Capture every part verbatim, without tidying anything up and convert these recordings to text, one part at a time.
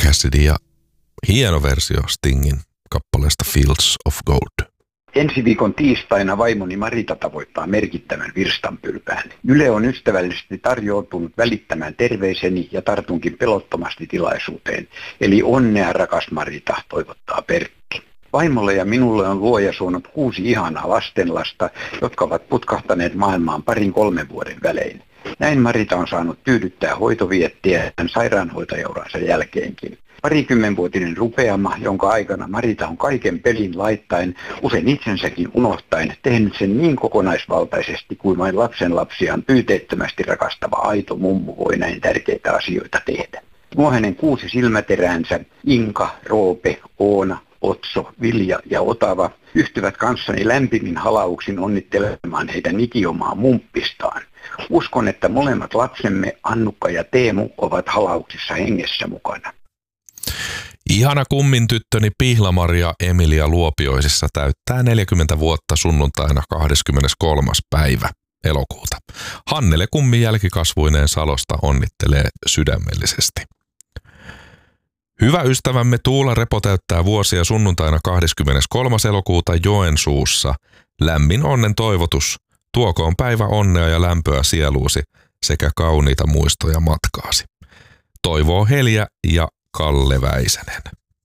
Cassidy ja hieno versio Stingin kappaleesta Fields of Gold. Ensi viikon tiistaina vaimoni Marita tavoittaa merkittävän virstanpylvään. Yle on ystävällisesti tarjoutunut välittämään terveiseni ja tartunkin pelottomasti tilaisuuteen. Eli onnea, rakas Marita, toivottaa Pertti. Vaimolle ja minulle on luoja suonut kuusi ihanaa lastenlasta, jotka ovat putkahtaneet maailmaan parin kolmen vuoden välein. Näin Marita on saanut tyydyttää hoitoviettiä sairaanhoitajauransa jälkeenkin. Parikymmenvuotinen rupeama, jonka aikana Marita on kaiken pelin laittaen, usein itsensäkin unohtaen, tehnyt sen niin kokonaisvaltaisesti kuin vain lapsenlapsiaan pyyteettömästi rakastava aito mummu voi näin tärkeitä asioita tehdä. Nuo hänen kuusi silmäteräänsä, Inka, Roope, Oona, Otso, Vilja ja Otava, yhtyvät kanssani lämpimin halauksin onnittelemaan heidän ikiomaa mumppistaan. Uskon, että molemmat lapsemme, Annukka ja Teemu, ovat halauksissa hengessä mukana. Ihana kummin tyttöni Pihlamaria Emilia Luopioisissa täyttää neljäkymmentä vuotta sunnuntaina kahdeskymmeneskolmas päivä elokuuta. Hannele kummin jälkikasvuineen Salosta onnittelee sydämellisesti. Hyvä ystävämme Tuula Repo täyttää vuosia sunnuntaina kahdeskymmeneskolmas elokuuta Joensuussa. Lämmin onnen toivotus. Tuokoon päivä onnea ja lämpöä sieluusi sekä kauniita muistoja matkaasi. Toivoo Helja ja Kalle Väisänen.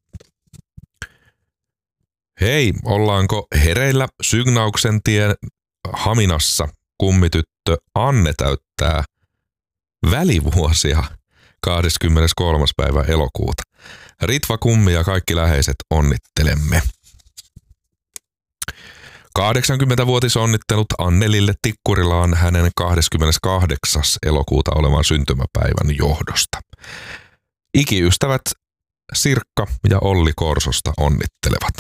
Hei, ollaanko hereillä Sygnauksen tien Haminassa? Kummityttö Anne täyttää välivuosia kahdeskymmeneskolmas päivä elokuuta. Ritva Kummi ja kaikki läheiset onnittelemme. kahdeksankymmentävuotisonnittelut Annelille Tikkurilaan hänen kahdeskymmeneskahdeksas elokuuta olevan syntymäpäivän johdosta. Ikiystävät Sirkka ja Olli Korsosta onnittelevat.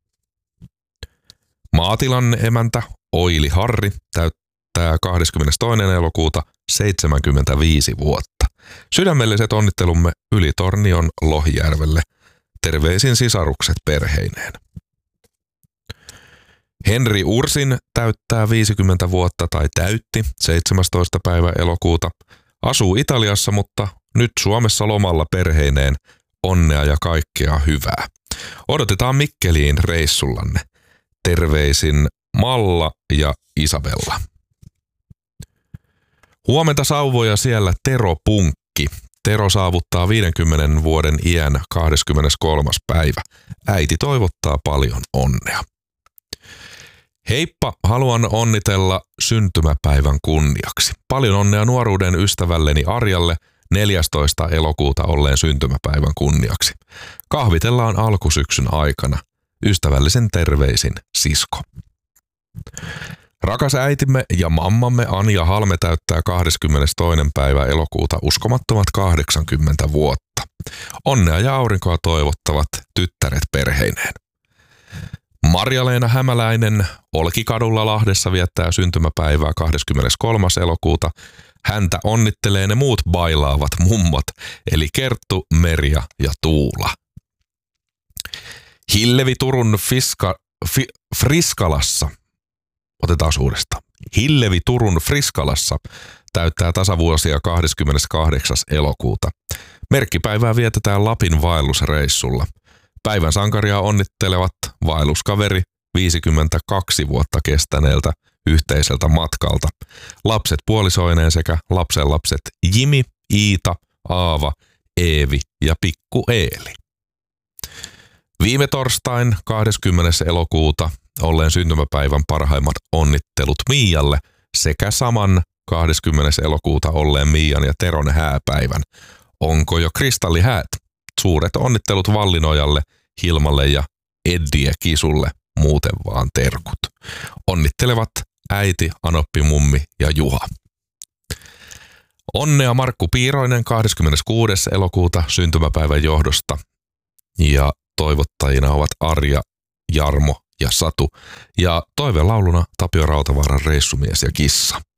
Maatilan emäntä Oili Harri täyttää kahdeskymmenestoinen elokuuta seitsemänkymmentäviisi vuotta. Sydämelliset onnittelumme Ylitornion Lohijärvelle. Terveisin sisarukset perheineen. Henri Ursin täyttää viisikymmentä vuotta tai täytti seitsemästoista päivä elokuuta. Asuu Italiassa, mutta nyt Suomessa lomalla perheineen. Onnea ja kaikkea hyvää. Odotetaan Mikkeliin reissullanne. Terveisin Malla ja Isabella. Huomenta sauvoja siellä Tero Punkki. Tero saavuttaa viidenkymmenen vuoden iän kahdeskymmeneskolmas päivä. Äiti toivottaa paljon onnea. Heippa, haluan onnitella syntymäpäivän kunniaksi. Paljon onnea nuoruuden ystävälleni Arjalle neljästoista elokuuta olleen syntymäpäivän kunniaksi. Kahvitellaan alkusyksyn aikana. Ystävällisen terveisin sisko. Rakas äitimme ja mammamme Anja Halme täyttää kahdeskymmenestoinen päivä elokuuta uskomattomat kahdeksankymmentä vuotta. Onnea ja aurinkoa toivottavat tyttäret perheineen. Marja-Leena Hämäläinen Olkikadulla Lahdessa viettää syntymäpäivää kahdeskymmeneskolmas elokuuta. Häntä onnittelee ne muut bailaavat mummot, eli Kerttu, Merja ja Tuula. Hillevi Turun Fiska, fi, Friskalassa, otetaan uudestaan. Hillevi Turun Friskalassa täyttää tasavuosia kahdeskymmeneskahdeksas elokuuta. Merkkipäivää vietetään Lapin vaellusreissulla. Päivän sankaria onnittelevat vaelluskaveri viisikymmentäkaksi vuotta kestäneeltä yhteiseltä matkalta, lapset puolisoineen sekä lapsenlapset Jimi, Iita, Aava, Eevi ja Pikku Eeli. Viime torstain kahdeskymmenes elokuuta olleen syntymäpäivän parhaimmat onnittelut Miialle sekä saman kahdeskymmenes elokuuta olleen Miian ja Teron hääpäivän. Onko jo kristallihäät? Suuret onnittelut Vallinojalle, Hilmalle ja Eddi ja Kisulle, muuten vaan terkut. Onnittelevat äiti, Anoppi, mummi ja Juha. Onnea Markku Piiroinen kahdeskymmeneskuudes elokuuta syntymäpäivän johdosta. Ja toivottajina ovat Arja, Jarmo ja Satu. Ja toivelauluna Tapio Rautavaaran Reissumies ja kissa.